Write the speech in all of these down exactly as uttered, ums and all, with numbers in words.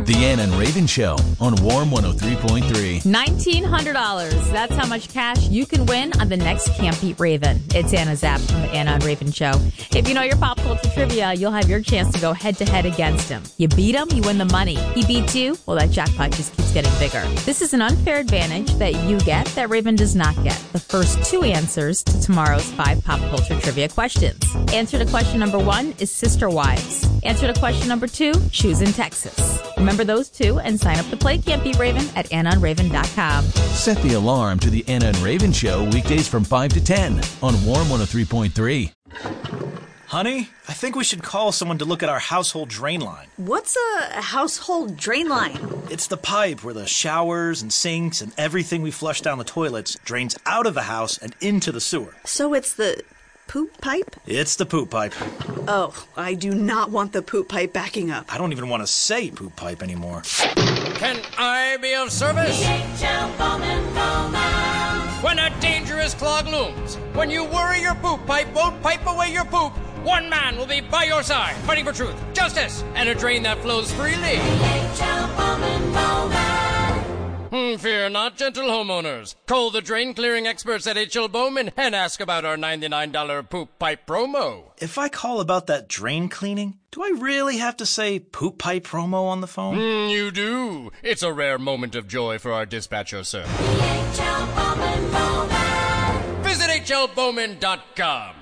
The Ann and Raven Show on Warm one oh three point three. nineteen hundred dollars. That's how much cash you can win on the next Can't Beat Raven. It's Anna Zapp from the Anna and Raven Show. If you know your pop culture trivia, you'll have your chance to go head-to-head against him. You beat him, you win the money. He beats you, well, that jackpot just keeps getting bigger. This is an unfair advantage that you get that Raven does not get. The first two answers to tomorrow's five pop culture trivia questions. Answer to question number one is Sister Wives. Answer to question number two, Shoes in Texas. Remember those two and sign up to play Can't Beat Raven at anna and raven dot com. Set the alarm to the Anna and Raven Show weekdays from five to ten on Warm one oh three point three. Honey, I think we should call someone to look at our household drain line. What's a household drain line? It's the pipe where the showers and sinks and everything we flush down the toilets drains out of the house and into the sewer. So it's the poop pipe? It's the poop pipe. Oh, I do not want the poop pipe backing up. I don't even want to say poop pipe anymore. Can I be of service? D H L Bowman Bowman. When a dangerous clog looms, when you worry your poop pipe won't pipe away your poop, one man will be by your side, fighting for truth, justice, and a drain that flows freely. D H L Bowman Bowman. Hmm, fear not, gentle homeowners. Call the drain clearing experts at H L Bowman and ask about our ninety-nine dollars poop pipe promo. If I call about that drain cleaning, do I really have to say poop pipe promo on the phone? Mm, you do. It's a rare moment of joy for our dispatcher, sir. D H L Bowman Bowman. Visit H L Bowman dot com.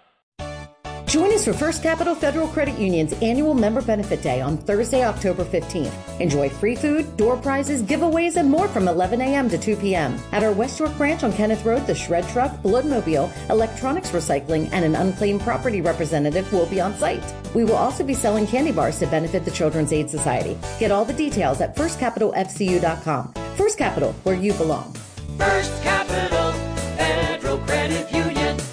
Join us for First Capital Federal Credit Union's annual Member Benefit Day on Thursday, October fifteenth. Enjoy free food, door prizes, giveaways, and more from eleven a.m. to two p.m. At our West York branch on Kenneth Road, the Shred Truck, Bloodmobile, Electronics Recycling, and an unclaimed property representative will be on site. We will also be selling candy bars to benefit the Children's Aid Society. Get all the details at first capital f c u dot com. First Capital, where you belong. First Capital Federal Credit Union.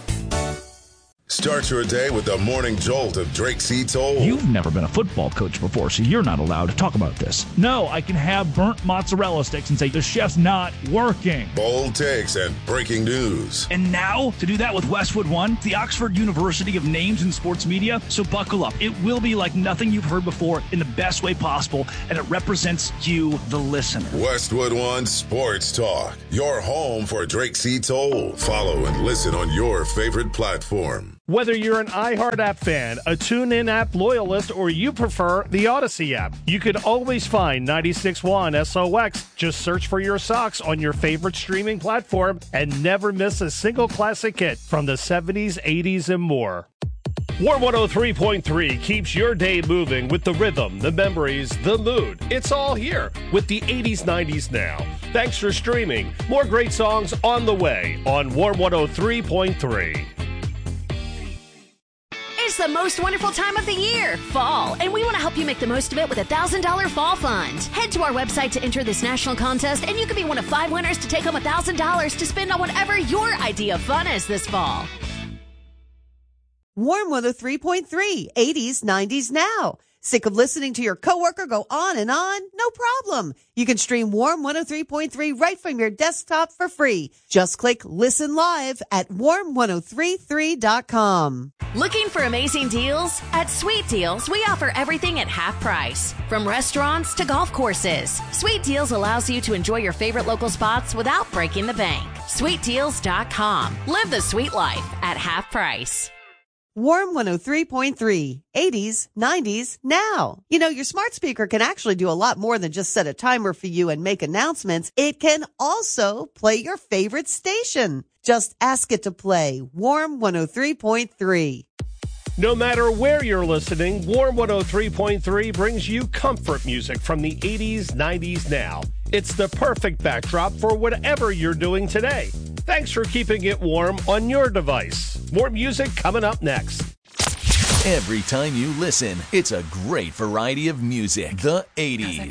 Start your day with the morning jolt of Drake C. Toll. You've never been a football coach before, so you're not allowed to talk about this. No, I can have burnt mozzarella sticks and say the chef's not working. Bold takes and breaking news. And now, to do that with Westwood One, the Oxford University of Names in Sports Media. So buckle up. It will be like nothing you've heard before in the best way possible, and it represents you, the listener. Westwood One Sports Talk, your home for Drake C. Toll. Follow and listen on your favorite platform. Whether you're an iHeart app fan, a TuneIn app loyalist, or you prefer the Odyssey app, you can always find ninety-six point one S O X. Just search for your socks on your favorite streaming platform and never miss a single classic hit from the seventies, eighties, and more. Warm one oh three point three keeps your day moving with the rhythm, the memories, the mood. It's all here with the eighties, nineties now. Thanks for streaming. More great songs on the way on Warm one oh three point three. It's the most wonderful time of the year, fall, and we want to help you make the most of it with a one thousand dollars Fall Fund. Head to our website to enter this national contest, and you can be one of five winners to take home one thousand dollars to spend on whatever your idea of fun is this fall. Warm one oh three point three, eighties, nineties now. Sick of listening to your coworker go on and on? No problem. You can stream Warm one oh three point three right from your desktop for free. Just click Listen Live at warm ten thirty-three dot com. Looking for amazing deals? At Sweet Deals, we offer everything at half price. From restaurants to golf courses, Sweet Deals allows you to enjoy your favorite local spots without breaking the bank. sweet deals dot com. Live the sweet life at half price. Warm one oh three point three, eighties, nineties, now. You know, your smart speaker can actually do a lot more than just set a timer for you and make announcements. It can also play your favorite station. Just ask it to play Warm one oh three point three. No matter where you're listening, Warm one oh three point three brings you comfort music from the eighties, nineties, now. It's the perfect backdrop for whatever you're doing today. Thanks for keeping it warm on your device. More music coming up next. Every time you listen, it's a great variety of music. The eighties.